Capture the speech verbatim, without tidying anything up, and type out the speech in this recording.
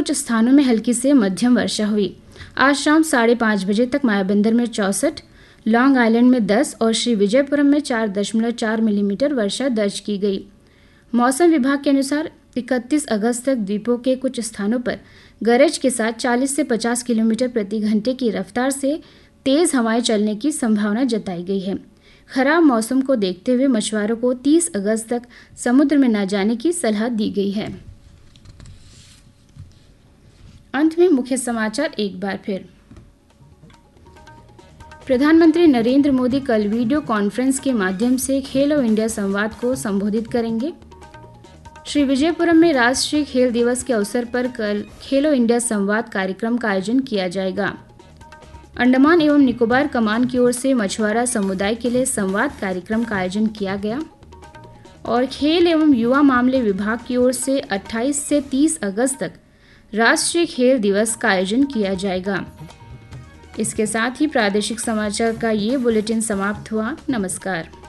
कुछ स्थानों में हल्की से मध्यम वर्षा हुई। आज शाम साढ़े पाँच बजे तक मायाबंदर में चौसठ, लॉन्ग आइलैंड में दस और श्री विजयपुरम में चार दशमलव चार मिलीमीटर वर्षा दर्ज की गई। मौसम विभाग के अनुसार इकतीस अगस्त तक द्वीपों के कुछ स्थानों पर गरज के साथ चालीस से पचास किलोमीटर प्रति घंटे की रफ्तार से तेज हवाएं चलने की संभावना जताई गई है। खराब मौसम को देखते हुए मछुआरों को तीस अगस्त तक समुद्र में न जाने की सलाह दी गई है। अंत में मुख्य समाचार एक बार फिर। प्रधानमंत्री नरेंद्र मोदी कल वीडियो कॉन्फ्रेंस के माध्यम से खेलो इंडिया संवाद को संबोधित करेंगे। श्री विजयपुरम में राष्ट्रीय खेल दिवस के अवसर पर कल खेलो इंडिया संवाद कार्यक्रम का आयोजन किया जाएगा। अंडमान एवं निकोबार कमान की ओर से मछुआरा समुदाय के लिए संवाद कार्यक्रम का आयोजन किया गया और खेल एवं युवा मामले विभाग की ओर से अट्ठाईस से तीस अगस्त तक राष्ट्रीय खेल दिवस का आयोजन किया जाएगा। इसके साथ ही प्रादेशिक समाचार का ये बुलेटिन समाप्त हुआ। नमस्कार।